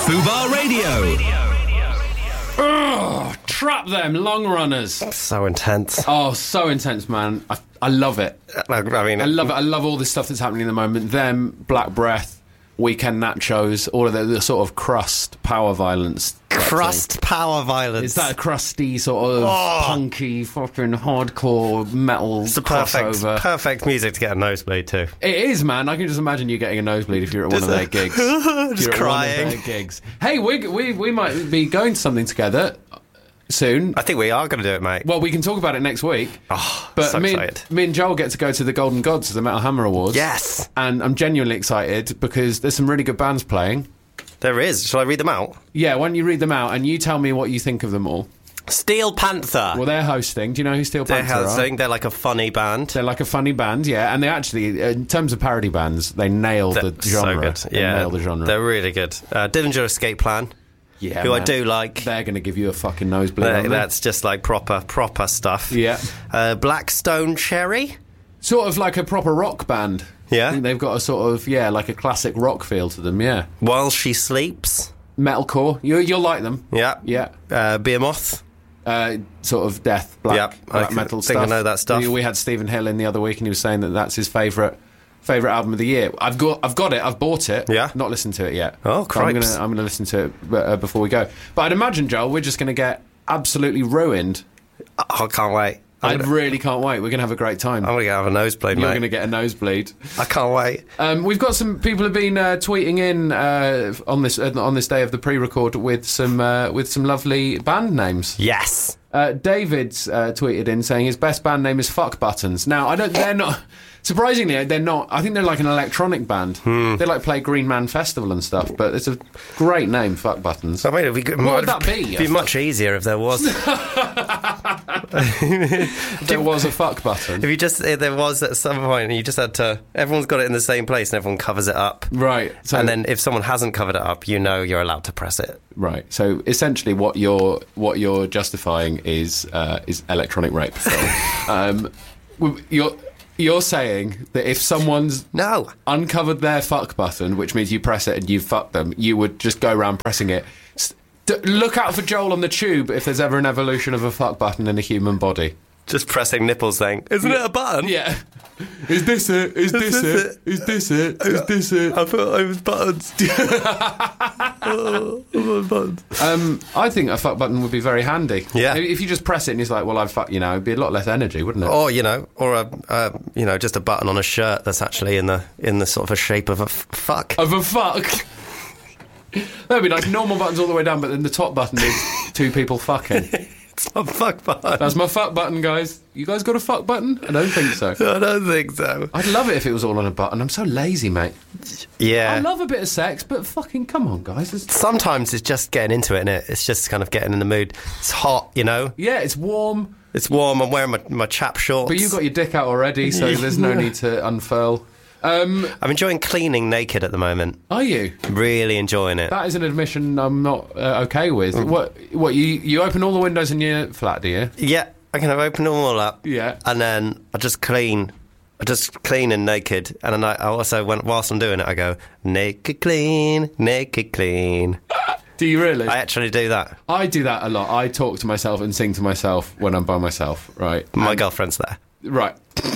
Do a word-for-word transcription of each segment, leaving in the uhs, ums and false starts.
Fubar Radio. Oh, trap them, long runners. So intense. Oh, so intense, man. I, I love it. I mean, I love it. I love all this stuff that's happening at the moment. Them, Black Breath, Weekend Nachos, all of the, the sort of crust power violence. Crust power violence. Is that a crusty, sort of Oh. punky, fucking hardcore metal It's the perfect, crossover? perfect music to get a nosebleed to. It is, man. I can just imagine you getting a nosebleed if you're at one of their gigs. Just You're at crying. one of their gigs. Hey, we, we, we might be going to something together soon. I think we are going to do it, mate. Well, we can talk about it next week. Oh, But so me, excited. and, me and Joel get to go to the Golden Gods of the Metal Hammer Awards. Yes. And I'm genuinely excited because there's some really good bands playing. There is. Shall I read them out? Yeah, why don't you read them out and you tell me what you think of them all? Steel Panther. Well, they're hosting. Do you know who Steel They're Panther are? hosting. They're like a funny band. They're like a funny band, yeah. And they actually, in terms of parody bands, they nail the They're genre. So good. They Yeah, nail the genre. They're really good. Uh, Dillinger Escape Plan, yeah, who I man. do like. They're going to give you a fucking nosebleed. They're- aren't they? that's just like proper, proper stuff. Yeah. Uh, Blackstone Cherry. Sort of like a proper rock band. Yeah. I think they've got a sort of, yeah, like a classic rock feel to them, yeah. While She Sleeps. Metalcore. You, you'll like them. Yeah. Yeah. Uh, Behemoth. Uh, sort of death, black, Yep, black I metal think I stuff. know that stuff. We, we had Stephen Hill in the other week, and he was saying that that's his favourite favourite album of the year. I've got, I've got it. I've bought it. Yeah. Not listened to it yet. Oh, So I'm cripes. gonna, I'm gonna listen to it uh, before we go. But I'd imagine, Joel, we're just gonna get absolutely ruined. Oh, I can't wait. I I'm gonna, really can't wait. We're gonna have a great time. I'm gonna have a nosebleed, You're mate. gonna get a nosebleed. I can't wait. Um, we've got some people have been uh, tweeting in uh, on this uh, on this day of the pre-record with some uh, with some lovely band names. Yes. Uh, David's uh, tweeted in saying his best band name is Fuck Buttons. Now, I don't. They're not. Surprisingly, they're not. I think they're like an electronic band. Hmm. They like play Green Man Festival and stuff. But it's a great name, Fuck Buttons. I mean, it'd be, good. What would that be? It'd be much easier if there was. If there was a fuck button, If you just, if there was at some point, and you just had to, everyone's got it in the same place, and everyone covers it up. right? So, And then if someone hasn't covered it up, you know you're allowed to press it. right. So essentially, what you're what you're justifying is uh, is electronic rape. um, you're you're saying that if someone's No. uncovered their fuck button, which means you press it and you fuck them, you would just go around pressing it. S- d- look out for Joel on the tube if there's ever an evolution of a fuck button in a human body. Just pressing nipples saying, isn't it a button? Yeah. Is this it? Is this this it? Is this it? Is this it? I thought it was buttons. oh, oh, buttons. Um, I think a fuck button would be very handy. Yeah. If if you just press it and it's like, well, I'd fuck you now, it'd be a lot less energy, wouldn't it? Or, you know, or a, uh, you know, just a button on a shirt that's actually in the in the sort of a shape of a f- fuck. Of a fuck. That'd be like normal buttons all the way down, but then the top button is two people fucking. It's a fuck button. That's my fuck button, guys. You guys got a fuck button? I don't think so. I don't think so. I'd love it if it was all on a button. I'm so lazy, mate. I Yeah. love a bit of sex, but fucking come on, guys. It's, Sometimes it's just getting into it, innit? It's just kind of getting in the mood. It's hot, you know? yeah, it's warm, It's warm. I'm wearing my, my chap shorts. but you've got your dick out already, so there's no need to unfurl. Um, I'm enjoying cleaning naked at the moment. are you? Really enjoying it. That is an admission I'm not uh, okay with. Mm. What? What? You you open all the windows in your flat, do you? Yeah, I can open them all up. Yeah. And then I just clean. I just clean and naked. And then I I also, when, whilst I'm doing it, I go, naked clean, naked clean. Do you really? I I, actually do that. do that a lot. I talk to myself and sing to myself when I'm by myself. Right. My And- girlfriend's there. Right.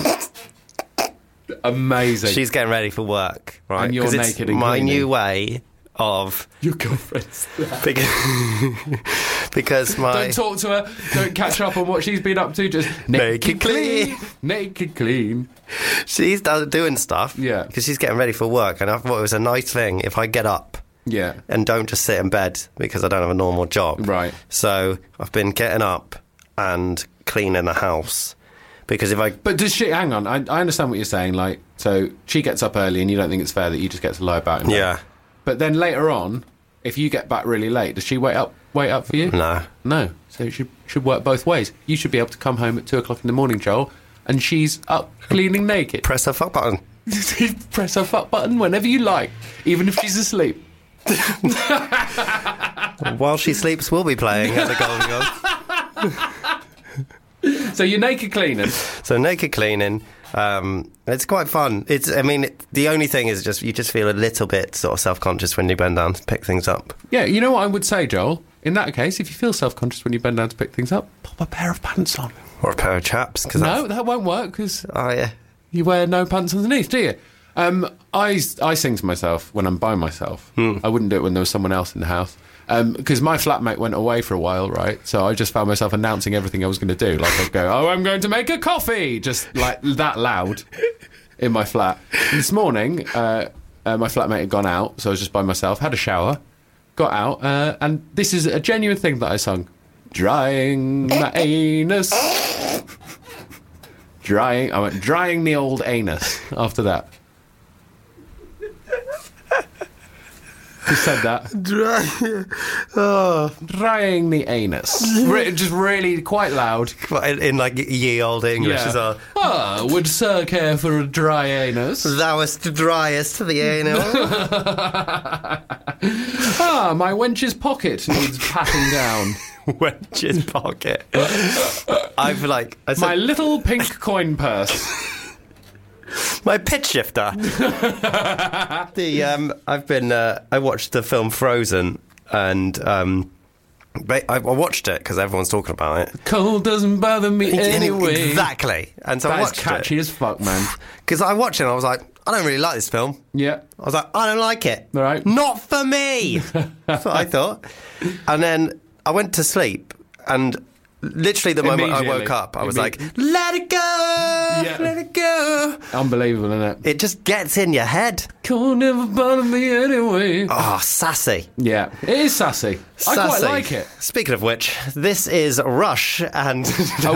Amazing. She's getting ready for work, right? And you're 'Cause it's naked and my cleaning. new way of... Your girlfriend's there. Because, because my... Don't talk to her. Don't catch up on what she's been up to. Just Naked clean. Naked clean. She's do- doing stuff. Yeah. Because she's getting ready for work. And I thought it was a nice thing if I get up Yeah. and don't just sit in bed because I don't have a normal job. Right. So I've been getting up and cleaning the house. Because if I... But does she... Hang on. I, I understand what you're saying. Like, so she gets up early and you don't think it's fair that you just get to lie about it. Yeah. But then later on, if you get back really late, does she wait up wait up for you? No. No. So it should, should work both ways. You should be able to come home at two o'clock in the morning, Joel, and she's up cleaning naked. Press the fuck button. Press her fuck button whenever you like, even if she's asleep. While she sleeps, we'll be playing at the Golden Gods. So you're naked cleaning. So naked cleaning, Um, it's quite fun. It's, I mean, it, the only thing is just you just feel a little bit sort of self-conscious when you bend down to pick things up. Yeah, you know what I would say, Joel? In that case, if you feel self-conscious when you bend down to pick things up, pop a pair of pants on. Or a pair of chaps. Cause No, that won't work because oh, yeah. you wear no pants underneath, do you? Um, I, I sing to myself when I'm by myself. Hmm. I wouldn't do it when there was someone else in the house. Because my flatmate went away for a while, right? So I just found myself announcing everything I was going to do. Like I'd go, oh, I'm going to make a coffee! Just like that loud in my flat. And this morning, uh, uh, my flatmate had gone out, so I was just by myself, had a shower, got out, uh, and this is a genuine thing that I sung. Drying my anus. Drying, I went, drying the old anus after that. Just said that. Dry, oh. Drying the anus. Re- just really quite loud. In, in like ye old English Yeah. as well. Ah, would sir care for a dry anus? Thouest driest the anal. Ah, my wench's pocket needs patting down. Wench's pocket. I've like I said, My little pink coin purse. my pitch shifter. the um, I've been uh, I watched the film Frozen and um, ba- I I watched it because everyone's talking about it. Cold doesn't bother me anyway. Exactly. And so I That is watched catchy it as fuck, man. because I watched it and I was like, I don't really like this film. Yeah. I was like, I don't like it. All right. Not for me. That's what I thought. And then I went to sleep, and literally the moment I Immediately. woke up, I was Imme- like, let it go, Yeah. let it go. Unbelievable, isn't it? It just gets in your head. Cold never bother me anyway. Oh, sassy. Yeah, it is sassy. I quite Sassy. like it. Speaking of which, this is Rush and... Oh,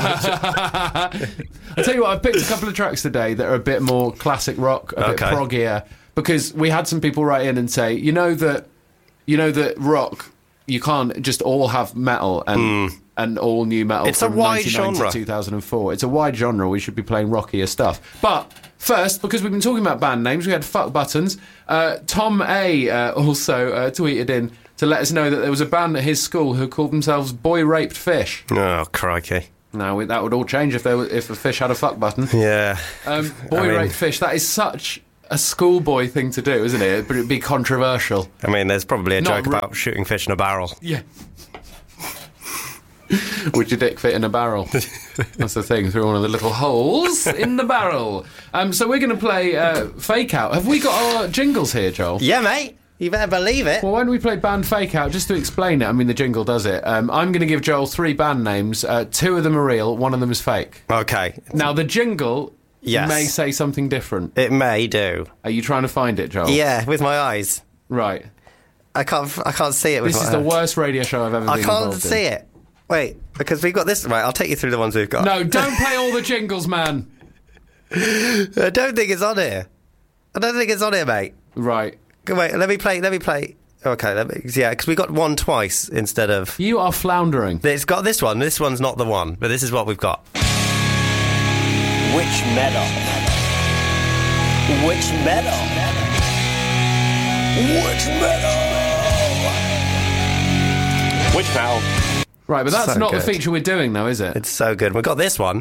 I tell you what, I picked a couple of tracks today that are a bit more classic rock, a bit Okay. proggier, because we had some people write in and say, you know that, you know that rock, you can't just all have metal and and all new metal. It's a from wide ninety-nine genre. to two thousand four. It's a wide genre. We should be playing rockier stuff. But first, because we've been talking about band names, we had Fuck Buttons. Uh, Tom A uh, also uh, tweeted in to let us know that there was a band at his school who called themselves Boy Raped Fish. Oh, crikey. Now that would all change if there was, if a fish had a fuck button. Yeah. Um, boy I mean- raped fish. That is such a schoolboy thing to do, isn't it? But it'd be controversial. I mean, there's probably a Not joke re- about shooting fish in a barrel. Yeah. Would your dick fit in a barrel? That's the thing, through one of the little holes in the barrel. Um, so we're going to play uh, Fake Out. Have we got our jingles here, Joel? Yeah, mate. You better believe it. Well, why don't we play Band Fake Out? Just to explain it, I mean, the jingle does it. Um, I'm going to give Joel three band names. Uh, two of them are real, one of them is fake. Okay. Now, the jingle Yes. may say something different. It may do. Are you trying to find it, Joel? Yeah, with my eyes. Right. I can't. I can't see it with This my is the eyes. worst radio show I've ever I been can't involved in. see it. Wait, because we've got this. Right, I'll take you through the ones we've got. No, don't play all the jingles, man. I don't think it's on here. I don't think it's on here, mate. Right. Go- Wait, let me play. Let me play. Okay, let me. Yeah, because we got one twice instead of. You are floundering. It's got this one. This one's not the one, but this is what we've got. Which metal? Which metal? Which metal? Which metal? Right, but that's So not good. the feature we're doing, though, is it? It's so good. We've got this one.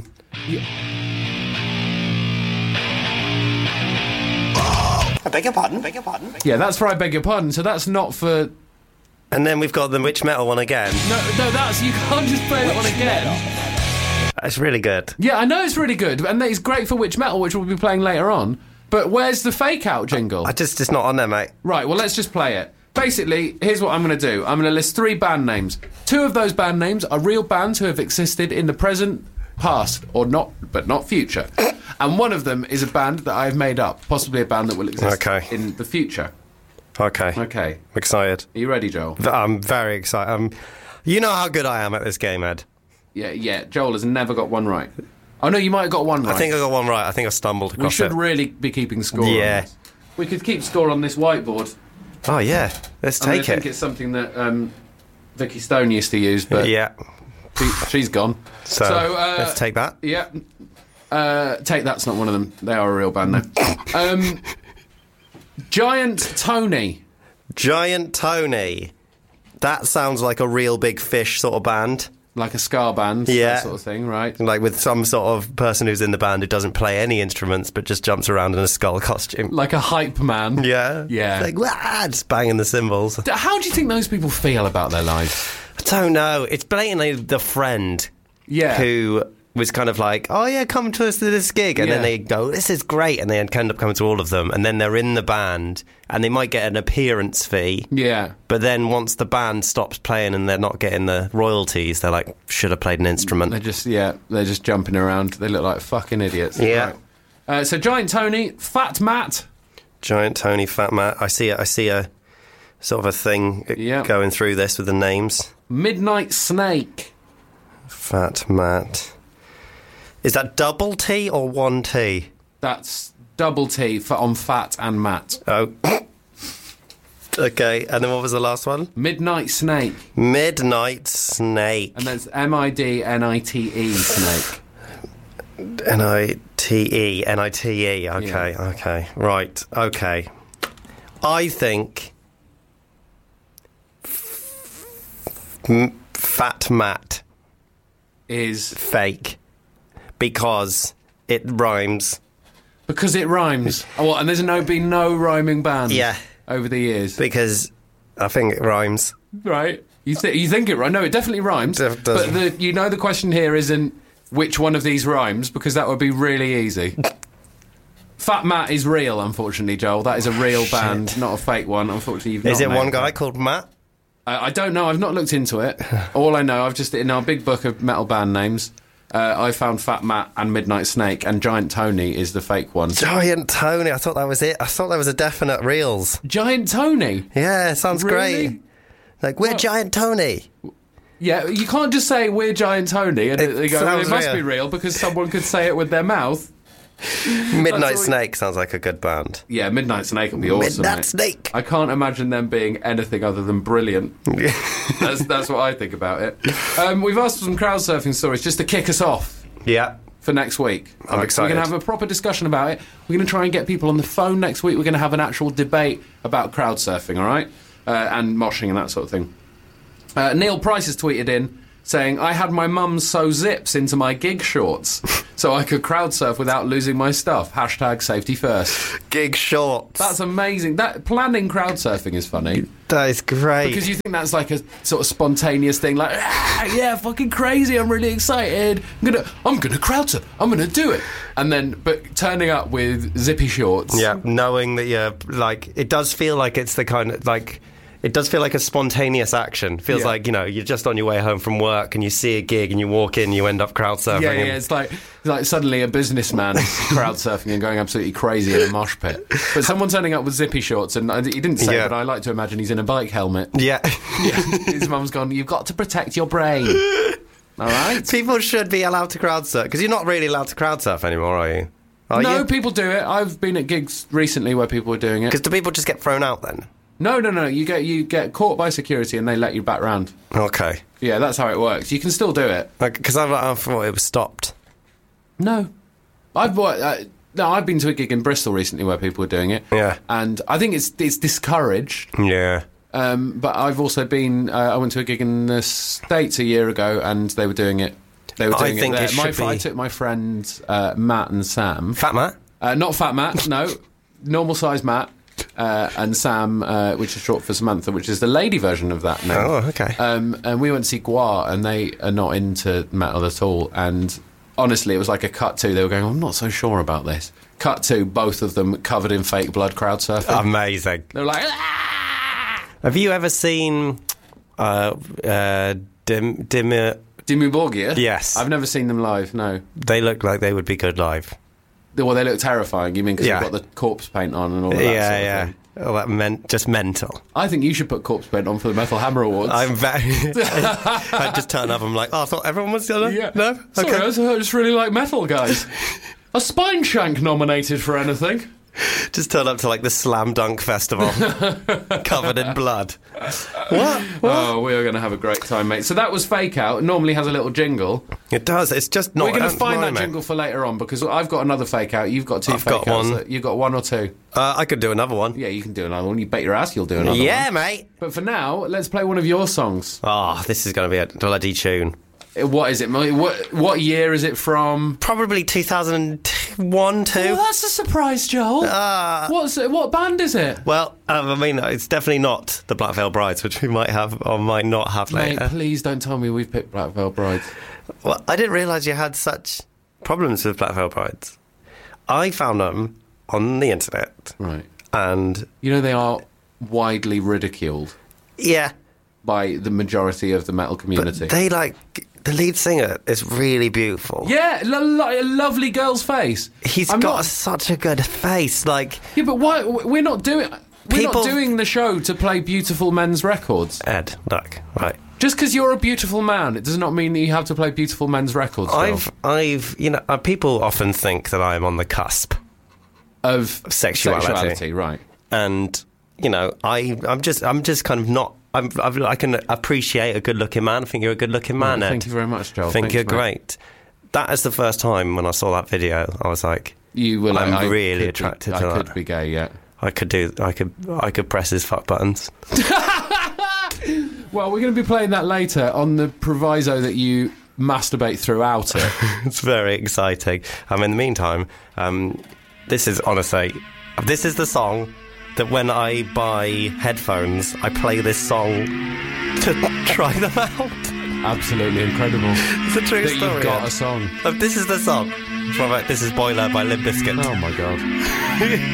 I beg your pardon. Beg your pardon. Yeah, that's for I beg your pardon. So that's not for. And then we've got the Witch Metal one again. No, no, that's you can't just play that one again. It's really good. Yeah, I know it's really good, and it's great for Witch Metal, which we'll be playing later on. But where's the fake out jingle? I just, it's not on there, mate. Right, well, let's just play it. Basically, here's what I'm going to do. I'm going to list three band names. Two of those band names are real bands who have existed in the present, past, or not, but not future. And one of them is a band that I've made up, possibly a band that will exist Okay. in the future. Okay. Okay. I'm excited. Are you ready, Joel? I'm very excited. Um, you know how good I am at this game, Ed. Yeah, yeah. Joel has never got one right. Oh, no, you might have got one right. I think I got one right. I think I stumbled across we should it. really be keeping score on Yeah. this. We could keep score on this whiteboard. Oh, yeah. Let's I, mean, I take think it. it's something that um, Vicky Stone used to use, but Yeah. she, she's gone. So, uh, let's take that. Yeah. Uh, take That's not one of them. They are a real band now. um, Giant Tony. Giant Tony. That sounds like a real big fish sort of band. Like a ska band, Yeah. that sort of thing, right? Like with some sort of person who's in the band who doesn't play any instruments but just jumps around in a skull costume. Like a hype man. Yeah. Yeah. Like, wah, just banging the cymbals. D- How do you think those people feel about their lives? I don't know. It's blatantly the friend Yeah. who was kind of like, oh yeah, come to us to this gig. And Yeah. then they go, this is great. And they end up coming to all of them. And then they're in the band and they might get an appearance fee. Yeah. But then once the band stops playing and they're not getting the royalties, they're like, should have played an instrument. They're just, yeah, they're just jumping around. They look like fucking idiots. Yeah. Right. Uh, so Giant Tony, Fat Matt. Giant Tony, Fat Matt. I see. A, I see a sort of a thing Yeah. going through this with the names. Midnight Snake. Fat Matt. Is that double T or one T? That's double T for on Fat and Matt. Oh. Okay, and then what was the last one? Midnight Snake. Midnight Snake. And that's M I D N I T E Snake. N I T E. N I T E. Okay, Yeah. okay. Right, okay. I think M- Fat Matt Is fake because it rhymes. because it rhymes. Oh, what, and there's no been no rhyming bands Yeah. over the years. Because I think it rhymes. Right? You, th- you think it right? No, it definitely rhymes. Def- but doesn't. the, you know the question here isn't which one of these rhymes, because that would be really easy. Fat Matt is real, unfortunately, Joel. That is a real band, not a fake one. Unfortunately, you've Is not it made one it. guy called Matt? I, I don't know. I've not looked into it. All I know, I've just in our big book of metal band names, uh, I found Fat Matt and Midnight Snake, and Giant Tony is the fake one. Giant Tony. I thought that was it. I thought that was a definite reels. Giant Tony. Yeah, sounds Really? great. Like, we're What? Giant Tony. Yeah, you can't just say we're Giant Tony and It they go, well, it sounds must real. be real because someone could say it with their mouth. Midnight That's all- Snake sounds like a good band. Yeah, Midnight Snake will be awesome. Midnight mate. Snake. I can't imagine them being anything other than brilliant. that's that's what I think about it. Um, we've asked for some crowd surfing stories just to kick us off Yeah. for next week. I'm Right, excited. We're going to have a proper discussion about it. We're going to try and get people on the phone next week. We're going to have an actual debate about crowd surfing, all right? Uh, and moshing and that sort of thing. Uh, Neil Price has tweeted in saying, I had my mum sew zips into my gig shorts so I could crowd surf without losing my stuff. Hashtag safety first. Gig shorts. That's amazing. That planning crowd surfing is funny. That is great. Because you think that's like a sort of spontaneous thing, like, ah, yeah, fucking crazy, I'm really excited. I'm gonna I'm gonna crowd surf, I'm gonna do it. And then but turning up with zippy shorts. Yeah, knowing that you're like, it does feel like it's the kind of like, it does feel like a spontaneous action. Feels Yeah. like, you know, you're just on your way home from work and you see a gig and you walk in, you end up crowd surfing. Yeah, yeah, and- it's like it's like suddenly a businessman is crowd surfing and going absolutely crazy in a mosh pit. But someone turning up with zippy shorts, and uh, he didn't say, Yeah. but I like to imagine he's in a bike helmet. yeah. His mum's gone, you've got to protect your brain. All right? People should be allowed to crowd surf because you're not really allowed to crowd surf anymore, are you? Are no, you? people do it. I've been at gigs recently where people were doing it. Because do people just get thrown out then? No, no, no. You get you get caught by security and they let you back round. Okay. Yeah, that's how it works. You can still do it. Because I, I thought it was stopped. No, I've wa- uh, no, I've been to a gig in Bristol recently where people were doing it. Yeah. and I think it's it's discouraged. Yeah. Um, but I've also been. Uh, I went to a gig in the States a year ago, and they were doing it. They were I doing think it there. it my, should fr- I be- took my friends uh, Matt and Sam. Fat Matt? Uh, not Fat Matt, no, normal size Matt. Uh, and Sam, uh, which is short for Samantha, which is the lady version of that name. Oh, okay. Um, and we went to see Guar, and they are not into metal at all. And honestly, it was like a cut to. They were going, I'm not so sure about this. Cut to, both of them covered in fake blood crowd surfing. Amazing. they were like, ah! Have you ever seen uh, uh, Dim, Dimir? Dimmu Borgir? Yes. I've never seen them live, no. They look like they would be good live. Well, they look terrifying, you mean, because Yeah. they've got the corpse paint on and all of that yeah, sort of yeah. thing. Oh, that meant just mental. I think you should put corpse paint on for the Metal Hammer Awards. I'm very. I just turn up. I'm like, oh, I thought everyone was gonna. Yeah. No. Sorry, Okay. I just, I just really like metal, guys. A Spine Shank nominated for anything? Just turn up to like the Slam Dunk Festival, covered in blood. What? Oh, we are going to have a great time, mate. So that was Fake Out. It normally has a little jingle. It does. It's just not. We're going to it's find not, that mate. jingle for later on, because I've got another Fake Out. You've got 2 I've Fake got Outs. one. You've got one or two. Uh, I could do another one. Yeah, you can do another one. You bet your ass you'll do another Yeah, one. mate. But for now, let's play one of your songs. Oh, this is going to be a bloody tune. What is it? What what year is it from? Probably two thousand one, two. Oh, that's a surprise, Joel. Uh, What's it, what band is it? well, um, I mean, it's definitely not the Black Veil Brides, which we might have or might not have Mate, later. please don't tell me we've picked Black Veil Brides. Well, I didn't realise you had such problems with Black Veil Brides. I found them on the internet, Right. and You know they are widely ridiculed yeah, by the majority of the metal community. they like the lead singer is really beautiful. Yeah, lo- lo- a lovely girl's face. He's I'm got not- such a good face. Like Yeah, but why? We're not doing. We're People- not doing the show to play beautiful men's records. Ed, look, right. Just because you're a beautiful man, it does not mean that you have to play beautiful men's records. Joel. I've, I've, you know, uh, people often think that I'm on the cusp, of sexuality. sexuality, right? and you know, I, I'm just, I'm just kind of not. I'm, I've, I can appreciate a good-looking man. I think you're a good-looking man, Well, Ed. thank you very much, Joel. I think Thanks, you're mate. great. That is the first time when I saw that video, I was like, You were like, I'm I really could attracted be, to I that. could be gay, yeah. I could do, I could, I could press his fuck buttons. Well, we're going to be playing that later on the proviso that you masturbate throughout it. It's very exciting. Um, in the meantime, um, this is honestly, this is the song that when I buy headphones, I play this song to try them out. Absolutely incredible. It's a true that story. you've got Ed. a song. Um, this is the song. From, uh, this is Boiler by Limp Bizkit. Oh my god.